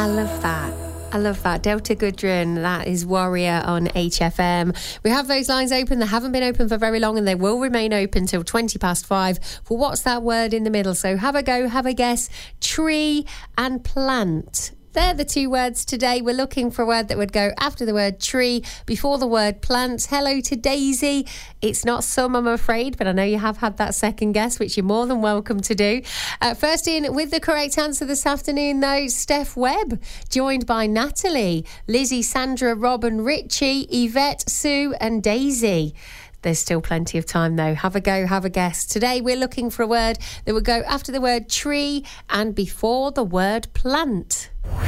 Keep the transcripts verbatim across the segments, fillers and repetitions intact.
I love that. I love that. Delta Goodrun, that is Warrior on H F M. We have those lines open. They haven't been open for very long and they will remain open till twenty past five for What's That Word in the Middle. So have a go, have a guess. Tree and plant. They're the two words today. We're looking for a word that would go after the word tree, before the word plant. Hello to Daisy. It's not some, I'm afraid, but I know you have had that second guess, which you're more than welcome to do. Uh, first in with the correct answer this afternoon, though, Steph Webb, joined by Natalie, Lizzie, Sandra, Robin, Richie, Yvette, Sue and Daisy. There's still plenty of time, though. Have a go, have a guess. Today, we're looking for a word that would go after the word tree and before the word plant.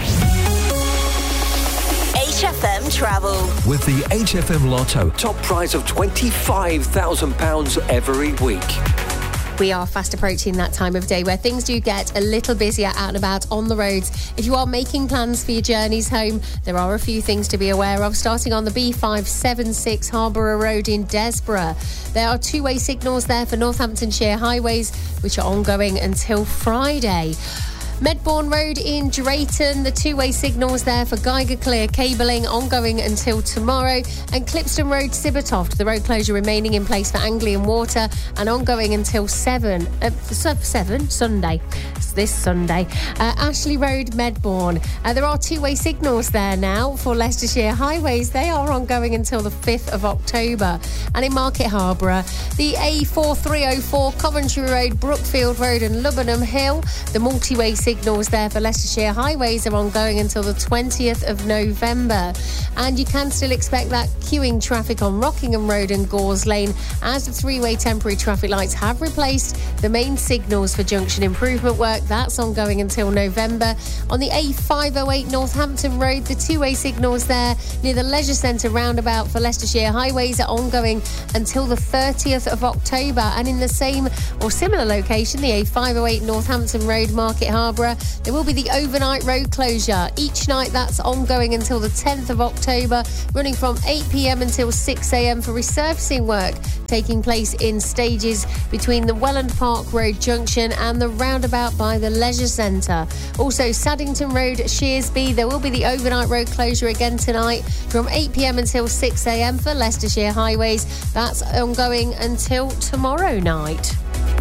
H F M Travel. With the H F M Lotto, top prize of twenty-five thousand pounds every week. We are fast approaching that time of day where things do get a little busier out and about on the roads. If you are making plans for your journeys home, there are a few things to be aware of. Starting on the B five seventy-six Harborough Road in Desborough. There are two-way signals there for Northamptonshire highways, which are ongoing until Friday. Medbourne Road in Drayton, the two-way signals there for Geiger Clear cabling ongoing until tomorrow. And Clipston Road, Sibbertoft, the road closure remaining in place for Anglian Water and ongoing until seven, uh, seven Sunday. It's this Sunday. Uh, Ashley Road, Medbourne. Uh, there are two-way signals there now for Leicestershire highways. They are ongoing until the fifth of October. And in Market Harborough, the A four three oh four Coventry Road, Brookfield Road and Lubbenham Hill, the multi-way signals there for Leicestershire highways are ongoing until the twentieth of November. And you can still expect that queuing traffic on Rockingham Road and Gores Lane as the three-way temporary traffic lights have replaced the main signals for junction improvement work. That's ongoing until November. On the A five oh eight Northampton Road, the two-way signals there near the Leisure Centre roundabout for Leicestershire highways are ongoing until the thirtieth of October. And in the same or similar location, the A five oh eight Northampton Road, Market Harborough, there will be the overnight road closure. Each night that's ongoing until the tenth of October, running from eight p.m. until six a.m. for resurfacing work taking place in stages between the Welland Park Road junction and the roundabout by the Leisure Centre. Also, Saddington Road, Shearsby, there will be the overnight road closure again tonight from eight p.m. until six a.m. for Leicestershire highways. That's ongoing until tomorrow night.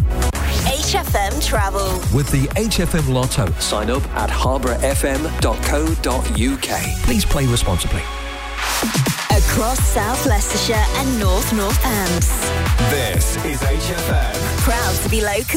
H F M Travel. With the H F M Lotto, sign up at harborough f m dot co dot u k. Please play responsibly. Across South Leicestershire and North Northants. This is H F M. Proud to be local.